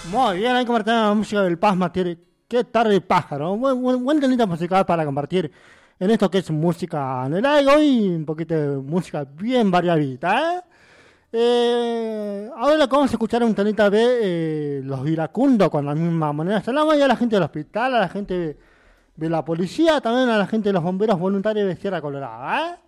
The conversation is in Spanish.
Muy bien, hay que compartir la música del Paz Matiere. Qué tarde pájaro. Buen temita musical para compartir en esto que es música en el aire. Hoy un poquito de música bien variadita, ¿eh? Ahora lo que vamos a escuchar es un temita de los iracundos con la misma manera. Saludamos ya a la gente del hospital, a la gente de la policía, también a la gente de los bomberos voluntarios de Sierra Colorada, ¿eh?